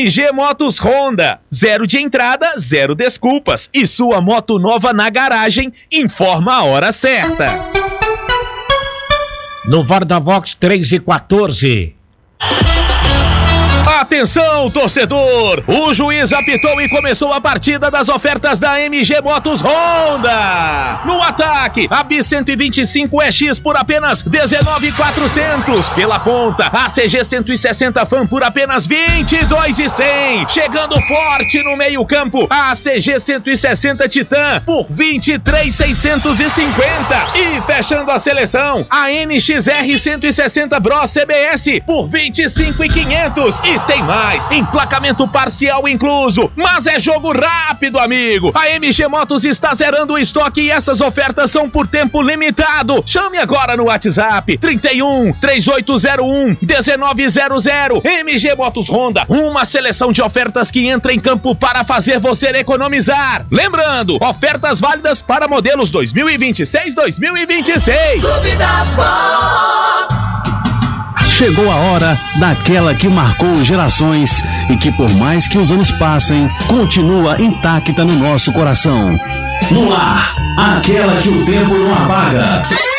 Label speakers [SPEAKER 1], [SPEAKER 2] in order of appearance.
[SPEAKER 1] MG Motos Honda. 0 de entrada, 0 desculpas. E sua moto nova na garagem informa a hora certa.
[SPEAKER 2] No VAR da Vox 3:14.
[SPEAKER 1] Atenção, torcedor! O juiz apitou e começou a partida das ofertas da MG Motos Honda. No ataque, a Bis 125 EX por apenas R$19.400. Pela ponta, a CG 160 Fan por apenas R$22.100. Chegando forte no meio campo, a CG 160 Titan por R$23.650. E fechando a seleção, a NXR 160 Bros CBS por R$25.500. E tem mais, emplacamento parcial incluso, mas é jogo rápido, amigo. A MG Motos está zerando o estoque e essas ofertas são por tempo limitado. Chame agora no WhatsApp 31-3801-1900. MG Motos Honda, uma seleção de ofertas que entra em campo para fazer você economizar. Lembrando, ofertas válidas para modelos 2026-2026.
[SPEAKER 3] Clube da Vox.
[SPEAKER 4] Chegou a hora daquela que marcou gerações e que, por mais que os anos passem, continua intacta no nosso coração. No ar, aquela que o tempo não apaga.